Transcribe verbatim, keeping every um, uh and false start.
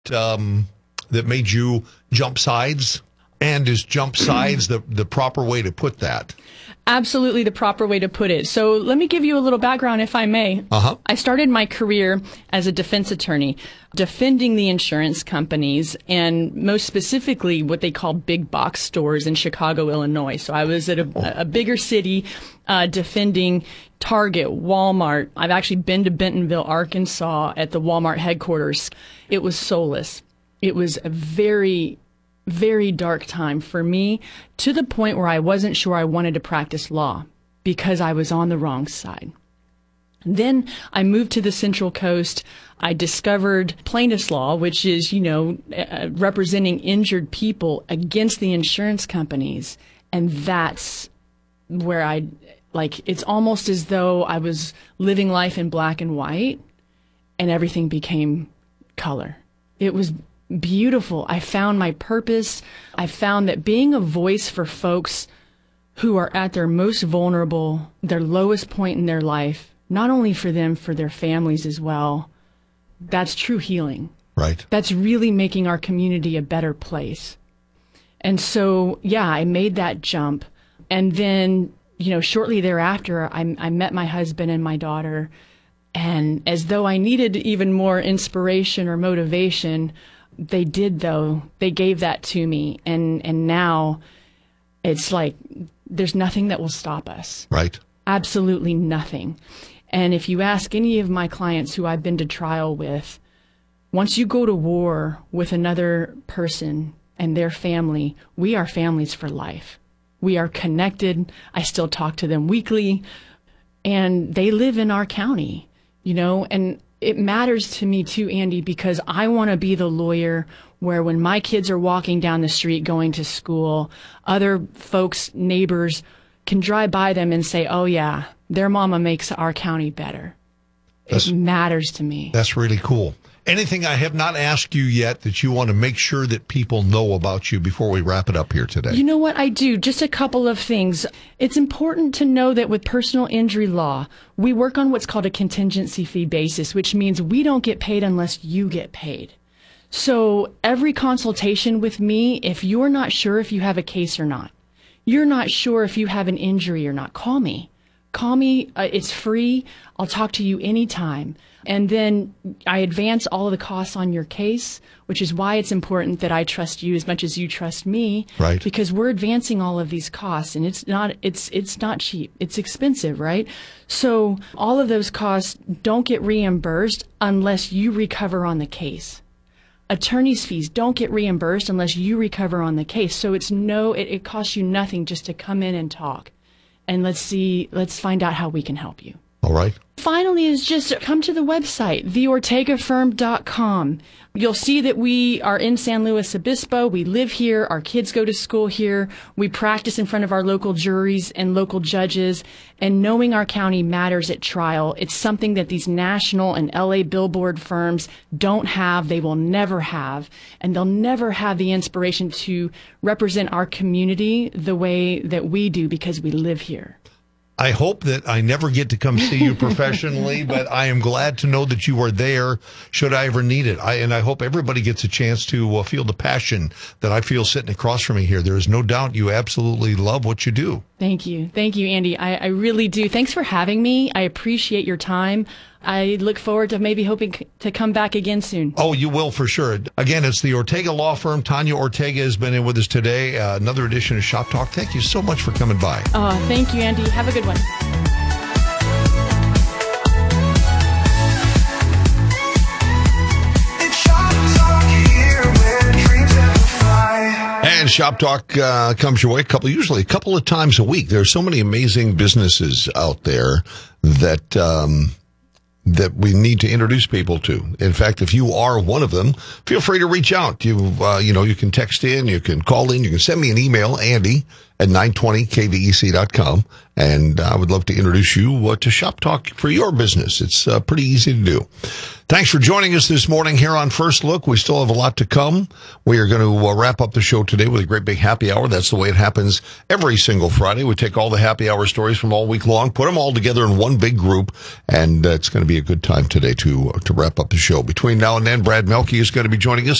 um, that made you jump sides? And is jump sides the, the proper way to put that? Absolutely the proper way to put it. So let me give you a little background, if I may. Uh-huh. I started my career as a defense attorney, defending the insurance companies, and most specifically what they call big box stores in Chicago, Illinois. So I was at a, a bigger city uh, defending Target, Walmart. I've actually been to Bentonville, Arkansas at the Walmart headquarters. It was soulless. It was a very very dark time for me, to the point where I wasn't sure I wanted to practice law because I was on the wrong side. Then I moved to the Central Coast. I discovered plaintiff's law, which is, you know, uh, representing injured people against the insurance companies. And that's where I, like, it's almost as though I was living life in black and white and everything became color. It was beautiful. I found my purpose. I found that being a voice for folks who are at their most vulnerable, their lowest point in their life, not only for them, for their families as well, that's true healing. Right. That's really making our community a better place. And so, yeah, I made that jump. And then, you know, shortly thereafter, I, I met my husband and my daughter. And as though I needed even more inspiration or motivation, they did, though. They gave that to me. And, and now it's like there's nothing that will stop us. Right. Absolutely nothing. And if you ask any of my clients who I've been to trial with, once you go to war with another person and their family, we are families for life. We are connected. I still talk to them weekly. And they live in our county, you know, and it matters to me too, Andy, because I want to be the lawyer where when my kids are walking down the street going to school, other folks, neighbors can drive by them and say, oh yeah, their mama makes our county better. That's, it matters to me. That's really cool. Anything I have not asked you yet that you want to make sure that people know about you before we wrap it up here today? You know what? I do. Just a couple of things. It's important to know that with personal injury law, we work on what's called a contingency fee basis, which means we don't get paid unless you get paid. So every consultation with me, if you're not sure if you have a case or not, you're not sure if you have an injury or not, call me. Call me. Uh, it's free. I'll talk to you anytime. And then I advance all of the costs on your case, which is why it's important that I trust you as much as you trust me. Right. Because we're advancing all of these costs, and it's not it's it's not cheap. It's expensive, right? So all of those costs don't get reimbursed unless you recover on the case. Attorney's fees don't get reimbursed unless you recover on the case. So it's no it, it costs you nothing just to come in and talk. And let's see, let's find out how we can help you. All right. Finally is just come to the website, the ortega firm dot com. You'll see that we are in San Luis Obispo. We live here. Our kids go to school here. We practice in front of our local juries and local judges. And knowing our county matters at trial. It's something that these national and L A billboard firms don't have. They will never have. And they'll never have the inspiration to represent our community the way that we do because we live here. I hope that I never get to come see you professionally, but I am glad to know that you are there should I ever need it. I, and I hope everybody gets a chance to uh, feel the passion that I feel sitting across from me here. There is no doubt you absolutely love what you do. Thank you. Thank you, Andy. I, I really do. Thanks for having me. I appreciate your time. I look forward to maybe hoping c- to come back again soon. Oh, you will for sure. Again, it's the Ortega Law Firm. Tanya Ortega has been in with us today. Uh, another edition of Shop Talk. Thank you so much for coming by. Oh, thank you, Andy. Have a good one. And Shop Talk uh, comes your way a couple, usually a couple of times a week. There are so many amazing businesses out there that um, that we need to introduce people to. In fact, if you are one of them, feel free to reach out. You uh, you know, you can text in, you can call in, you can send me an email, Andy at nine twenty K V E C dot com. And I would love to introduce you uh, to Shop Talk for your business. It's uh, pretty easy to do. Thanks for joining us this morning here on First Look. We still have a lot to come. We are going to uh, wrap up the show today with a great big happy hour. That's the way it happens every single Friday. We take all the happy hour stories from all week long, put them all together in one big group, and uh, it's going to be a good time today to uh, to wrap up the show. Between now and then, Brad Melke is going to be joining us.